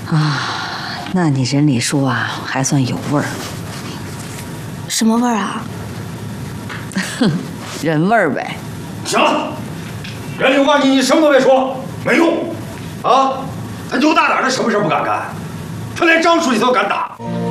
啊，那你人里说啊，还算有味儿。 什么味儿啊？ 人味儿呗。 行了，人里话你什么都别说，没用。啊，他牛大胆的什么事不敢干，他连张书记都敢打。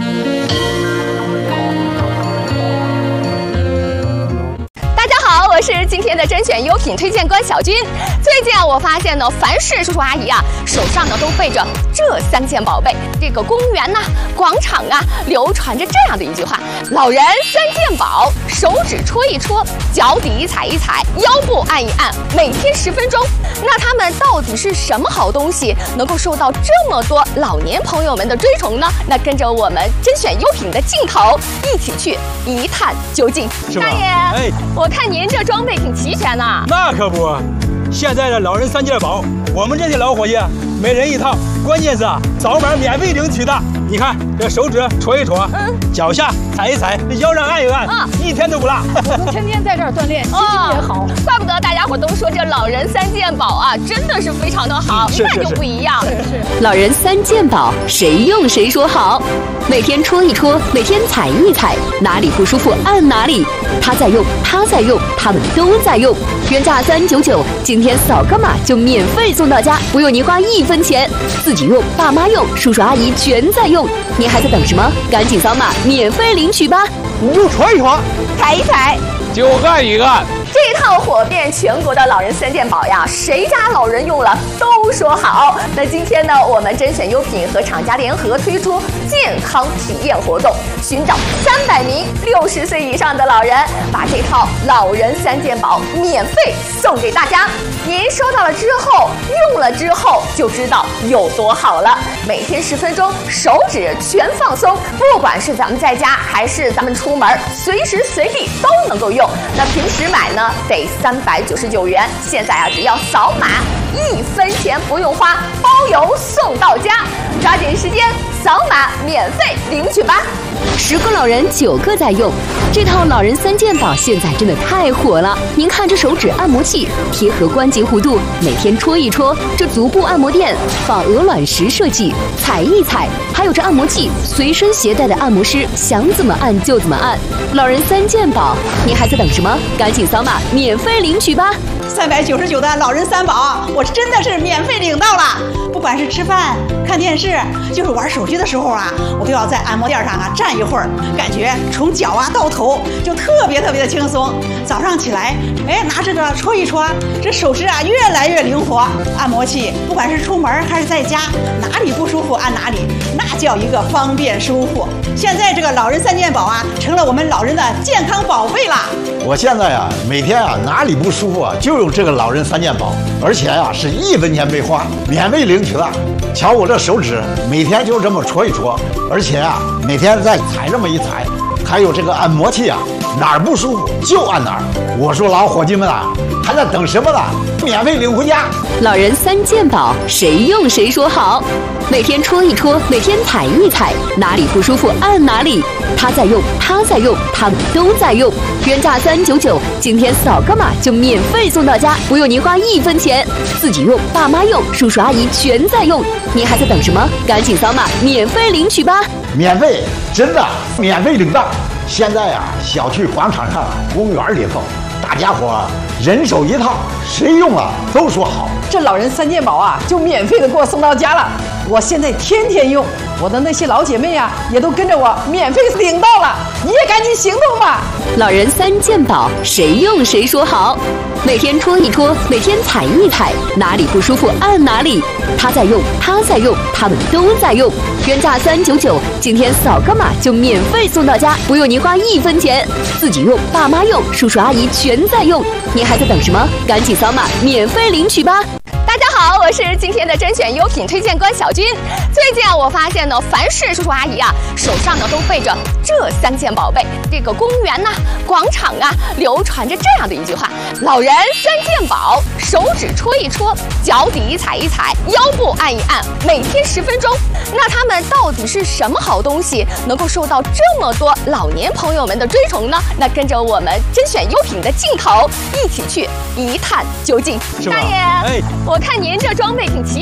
我是今天的甄选优品推荐官小军。最近啊，我发现呢，凡是叔叔阿姨啊，手上呢都背着这3件宝贝。这个公园呐、广场啊，流传着这样的一句话：老人3件宝，手指戳一戳，脚底踩一踩，腰部按一按，每天10分钟。那他们到底是什么好东西，能够受到这么多老年朋友们的追崇呢？那跟着我们甄选优品的镜头，一起去一探究竟。大爷，哎，我看您这装备挺齐全呐。 那可不，现在的老人3件宝，我们这些老伙计每人一套，关键是扫码免费领取的。你看这手指戳一戳，脚下踩一踩，腰上按一按，一天都不落。 我们天天在这儿锻炼，心情也好。 怪不得大家伙都说这老人3件宝啊，真的是非常的好，一看就不一样。 老人3件宝，谁用谁说好。每天戳一戳，每天踩一踩，哪里不舒服按哪里。他在用，他在用，他们都在用。原价399，今天扫个码就免费送到家，不用你花1分钱。自己用，爸妈用，叔叔阿姨全在用。你还在等什么？赶紧扫码免费领取吧！ 你就戳一戳， 踩一踩， 就按一按。 这套火遍全国的老人3件宝呀，谁家老人用了都说好。那今天呢，我们甄选优品和厂家联合推出健康体验活动，寻找300名60岁以上的老人，把这套老人3件宝免费送给大家。您收到了之后，用了之后就知道有多好了。每天10分钟，手指全放松，不管是咱们在家还是咱们出门，随时随地都能够用。那平时买呢得399元，现在啊只要扫码1分钱不用花，包邮送到家。抓紧时间扫码免费领取吧 ！10个老人9个在用，这套老人3件宝现在真的太火了。您看这手指按摩器贴合关节弧度，每天戳一戳；这足部按摩垫仿鹅卵石设计，踩一踩；还有这按摩器随身携带的按摩师，想怎么按就怎么按。老人3件宝，您还在等什么？赶紧扫码免费领取吧 ！399的老人3宝，我真的是免费领到了。不管是吃饭、看电视，就是玩手机的时候啊，我都要在按摩垫上啊站一会儿，感觉从脚啊到头就特别的轻松。早上起来，哎，拿这个戳一戳，这手指啊越来越灵活。按摩器不管是出门还是在家，哪里不舒服按哪里，那叫一个方便舒服。现在这个老人3件宝啊，成了我们老人的健康宝贝啦。 我现在啊，每天啊哪里不舒服啊，就用这个老人3件宝，而且啊是1分钱没花，免费领取的。瞧我这手指，每天就这么戳一戳，而且啊每天再踩这么一踩，还有这个按摩器啊，哪儿不舒服就按哪儿。我说老伙计们啊，还在等什么呢？免费领回家！ 老人3件宝，谁用谁说好。每天戳一戳，每天踩一踩，哪里不舒服按哪里。他在用，他在用，他们都在用。原价399，今天扫个码就免费送到家，不用您花1分钱。自己用，爸妈用，叔叔阿姨全在用。您还在等什么？赶紧扫码免费领取吧！ 免费，真的免费领到！现在啊，小区广场上、公园里头，大家伙人手一套，谁用了都说好。 这老人3件宝啊，就免费的给我送到家了。我现在天天用，我的那些老姐妹啊，也都跟着我免费领到了。你也赶紧行动吧！ 老人3件宝，谁用谁说好。每天戳一戳，每天踩一踩，哪里不舒服按哪里。他在用，他在用，他们都在用。原价399，今天扫个码就免费送到家，不用您花1分钱。自己用，爸妈用，叔叔阿姨全在用。您还在等什么？赶紧扫码免费领取吧！ 大家好，我是今天的甄选优品推荐官小军。最近啊，我发现呢，凡是叔叔阿姨啊，手上呢都背着这3件宝贝。这个公园呐、广场啊，流传着这样的一句话：老人3件宝，手指戳一戳，脚底踩一踩，腰部按一按，每天10分钟。那他们到底是什么好东西，能够受到这么多老年朋友们的追崇呢？那跟着我们甄选优品的镜头，一起去一探究竟。大爷，我看您这装备挺齐